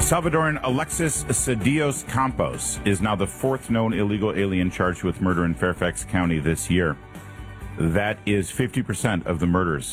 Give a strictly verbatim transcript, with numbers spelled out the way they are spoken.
Salvadoran Alexis Cedillos Campos is now the fourth known illegal alien charged with murder in Fairfax County this year. That is fifty percent of the murders